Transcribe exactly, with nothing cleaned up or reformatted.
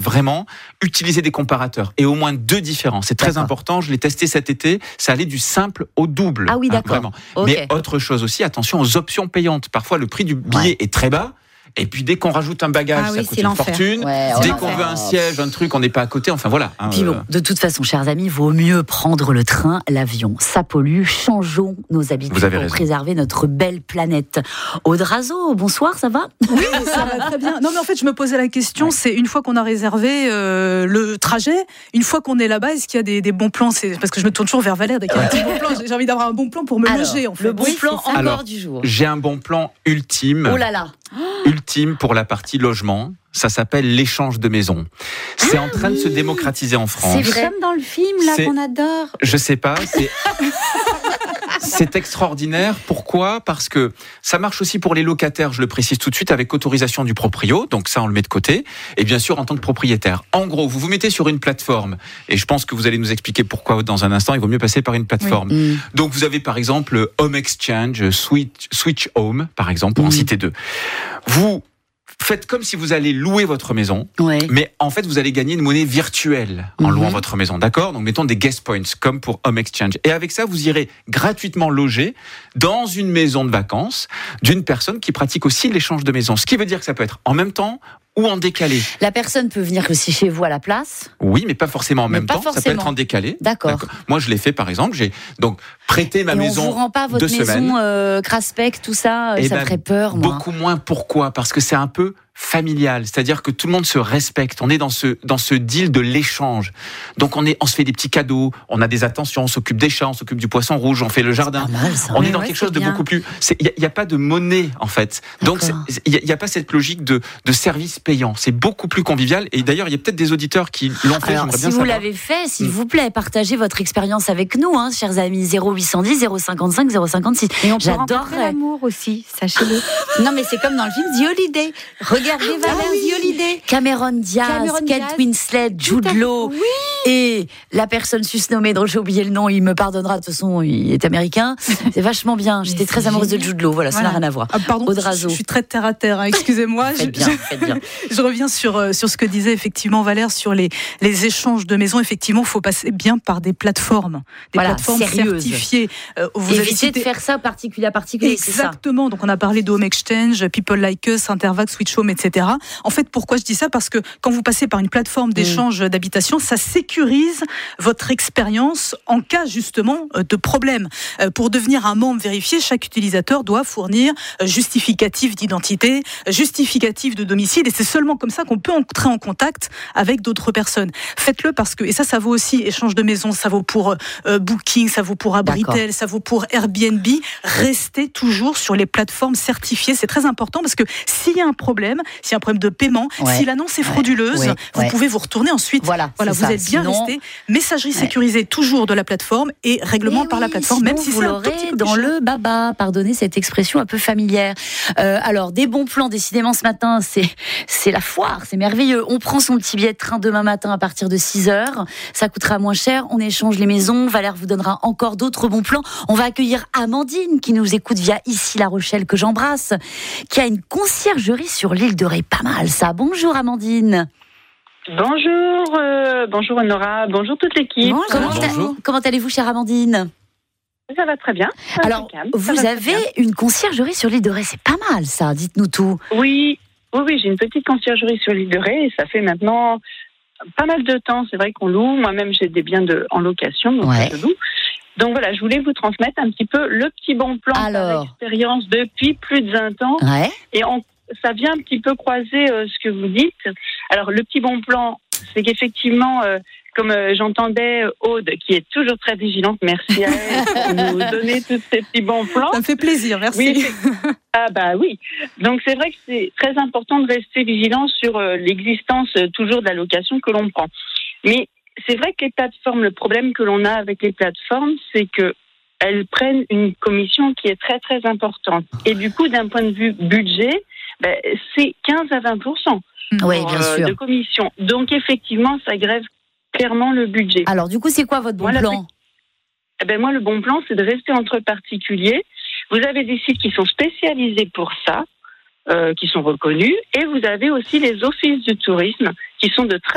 vraiment utiliser des comparateurs et au moins deux différents. C'est très D'accord. important. Je l'ai testé cet été. Ça allait du simple au double. Ah oui, hein, d'accord. vraiment. Okay. Mais autre chose aussi, attention aux options payantes. Parfois, le prix du billet Ouais. est très bas. Et puis dès qu'on rajoute un bagage, Ah ça oui, coûte c'est une l'enfer. fortune. Ouais, dès ouais. qu'on veut un siège, un truc, on n'est pas à côté. Enfin voilà. Hein, Puis bon, euh... de toute façon, chers amis, vaut mieux prendre le train, l'avion. Ça pollue. Changeons nos habitudes Vous avez pour raison. préserver notre belle planète. Aude Razo, bonsoir, ça va ? Oui, ça va très bien. Non, mais en fait, je me posais la question, Ouais. c'est une fois qu'on a réservé euh, le trajet, une fois qu'on est là-bas, est-ce qu'il y a des, des bons plans ? C'est parce que je me tourne toujours vers Valère dès qu'il y a un petit bon plan. J'ai envie d'avoir un bon plan pour me Alors, loger, en fait. le bon Oui, plan c'est ça. encore Alors, du jour. J'ai un bon plan ultime. Oh là là. ultime pour la partie logement. Ça s'appelle l'échange de maisons. C'est en train de se démocratiser en France. C'est vrai. Comme dans le film là C'est- qu'on adore. Je sais pas, c'est c'est extraordinaire. Pourquoi ? Parce que ça marche aussi pour les locataires, je le précise tout de suite, avec autorisation du proprio. Donc ça, on le met de côté. Et bien sûr, en tant que propriétaire. En gros, vous vous mettez sur une plateforme. Et je pense que vous allez nous expliquer pourquoi dans un instant. Il vaut mieux passer par une plateforme. Mmh. Donc vous avez par exemple Home Exchange, Switch, Switch Home, par exemple, pour en Mmh. citer deux. Vous faites comme si vous allez louer votre maison. Ouais. Mais en fait, vous allez gagner une monnaie virtuelle en Mhm. louant votre maison, d'accord ? Donc, mettons des guest points, comme pour Home Exchange. Et avec ça, vous irez gratuitement loger dans une maison de vacances d'une personne qui pratique aussi l'échange de maisons. Ce qui veut dire que ça peut être en même temps ou en décalé. La personne peut venir aussi chez vous à la place. Oui, mais pas forcément en Mais même pas temps. Ça peut forcément. être en décalé. D'accord. Moi, je l'ai fait, par exemple. J'ai donc prêté ma Et maison on vous rend pas votre deux maison semaines. euh, craspec, tout ça, euh, Eh ça ben, ferait peur, moi. Beaucoup moins. Pourquoi ? Parce que c'est un peu familial, c'est-à-dire que tout le monde se respecte. On est dans ce dans ce deal de l'échange. Donc on est, on se fait des petits cadeaux, on a des attentions, on s'occupe des chats, on s'occupe du poisson rouge, on fait le jardin. Pas mal, ça. On Ouais, est dans ouais, quelque c'est chose de bien. beaucoup plus. Il n'y a, a pas de monnaie en fait. Donc D'accord. il n'y a, a pas cette logique de de service payant. C'est beaucoup plus convivial. Et d'ailleurs il y a peut-être des auditeurs qui l'ont fait. Alors, J'aimerais si bien vous savoir. l'avez fait, s'il Mm. vous plaît, partagez votre expérience avec nous, hein, chers amis. zéro huit cent dix, zéro cinquante-cinq, zéro cinquante-six. Et on peut rencontrer J'adorerais. l'amour aussi, sachez-le. Non mais c'est comme dans le film The Holiday. Regardez Valère The Holiday. Cameron Diaz, Cameron Kate Diaz. Winslet, Jude Tout à fait. Law Oui. et la personne susnommée dont j'ai oublié le nom, il me pardonnera, de toute façon, il est américain. C'est vachement bien. J'étais Mais très c'est amoureuse de génial. Jude Law. Voilà, ça n'a Voilà. rien à voir. Ah, pardon, Aude je, Razo. je suis très terre à terre, hein, excusez-moi. Faites Je- bien, faites bien. Je reviens sur, euh, sur ce que disait effectivement Valère sur les, les échanges de maisons. Effectivement, il faut passer bien par des plateformes, des Voilà, plateformes sérieuses. certifiées. Euh, vous avez Évitez de cité- faire ça particulier à particulier, c'est ça. Exactement. Donc on a parlé de Home Exchange, People Like Us, Intervac, Switch Home, et cetera. En fait, pourquoi je dis ça ? Parce que quand vous passez par une plateforme d'échange d'habitation, ça sécurise votre expérience en cas justement euh, de problème. Euh, Pour devenir un membre vérifié, chaque utilisateur doit fournir euh, justificatif d'identité, euh, justificatif de domicile, et c'est seulement comme ça qu'on peut entrer en contact avec d'autres personnes. Faites-le parce que, et ça, ça vaut aussi échange de maison, ça vaut pour euh, Booking, ça vaut pour Abritel, ça vaut pour Airbnb. Restez toujours sur les plateformes certifiées, c'est très important parce que s'il y a un problème, s'il y a un problème de paiement, Ouais. si l'annonce est frauduleuse, Ouais. vous Ouais. pouvez vous retourner ensuite. Voilà, Voilà, c'est vous ça. êtes bien Sinon- resté. Messagerie sécurisée toujours de la plateforme et règlement Eh par la oui, plateforme, sinon même si vous c'est un tout l'aurez petit peu plus dans cher. le baba. Pardonnez cette expression un peu familière. Euh, alors, des bons plans, décidément, ce matin, c'est, c'est la foire, c'est merveilleux. On prend son petit billet de train demain matin à partir de six heures. Ça coûtera moins cher. On échange les maisons. Valère vous donnera encore d'autres bons plans. On va accueillir Amandine, qui nous écoute via ici La Rochelle, que j'embrasse, qui a une conciergerie sur l'île de Ré. Pas mal, ça. Bonjour, Amandine. Bonjour, euh, bonjour Honora, bonjour toute l'équipe. Bonjour. Comment, Bonjour. comment allez-vous, chère Amandine? Ça va très bien. Alors, Impeccable, ça vous va très avez bien. une conciergerie sur l'île de Ré. C'est pas mal, ça. Dites-nous tout. Oui, oui, oui, j'ai une petite conciergerie sur l'île de Ré et ça fait maintenant pas mal de temps. C'est vrai qu'on loue. Moi-même, j'ai des biens de, en location, donc Ouais. je loue. Donc voilà, je voulais vous transmettre un petit peu le petit bon plan Alors. par expérience depuis plus de vingt ans. Ouais. Et on, ça vient un petit peu croiser euh, ce que vous dites. Alors, le petit bon plan, c'est qu'effectivement, euh, comme euh, j'entendais Aude, qui est toujours très vigilante, merci à elle pour nous donner tous ces petits bons plans. Ça me fait plaisir, merci. Oui, ah bah oui. Donc, c'est vrai que c'est très important de rester vigilant sur euh, l'existence euh, toujours de la location que l'on prend. Mais c'est vrai que les plateformes, le problème que l'on a avec les plateformes, c'est que elles prennent une commission qui est très, très importante. Et du coup, d'un point de vue budget, ben, c'est quinze à vingt pour cent Oui, pour, bien euh, sûr. de commission. Donc, effectivement, ça grève clairement le budget. Alors, du coup, c'est quoi votre bon Voilà, plan? Eh ben, moi, le bon plan, c'est de rester entre particuliers. Vous avez des sites qui sont spécialisés pour ça, euh, qui sont reconnus, et vous avez aussi les offices du tourisme qui sont de très